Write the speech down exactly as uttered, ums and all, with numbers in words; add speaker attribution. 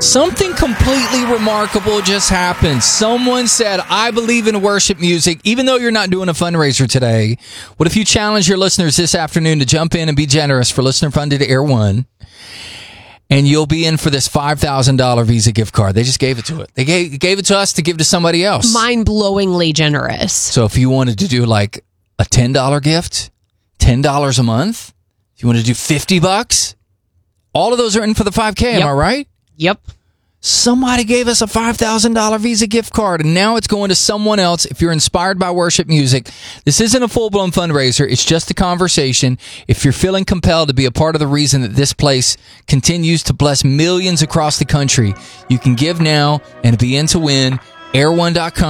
Speaker 1: Something completely remarkable just happened. Someone said, I believe in worship music, even though you're not doing a fundraiser today. What if you challenge your listeners this afternoon to jump in and be generous for listener funded Air One? And you'll be in for this five thousand dollars Visa gift card. They just gave it to it. They gave, gave it to us to give to somebody else.
Speaker 2: Mind-blowingly generous.
Speaker 1: So if you wanted to do like a ten dollars gift, ten dollars a month, if you want to do fifty bucks, all of those are in for the five K,
Speaker 2: Yep.
Speaker 1: am I right?
Speaker 2: Yep.
Speaker 1: Somebody gave us a five thousand dollars Visa gift card, and now it's going to someone else. If you're inspired by worship music, this isn't a full-blown fundraiser. It's just a conversation. If you're feeling compelled to be a part of the reason that this place continues to bless millions across the country, you can give now and be in to win. air one dot com.